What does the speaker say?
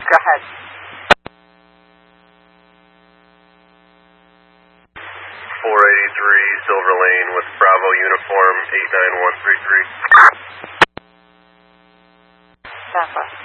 Go ahead. 483 Silver Lane with Bravo Uniform 89133. Stand by.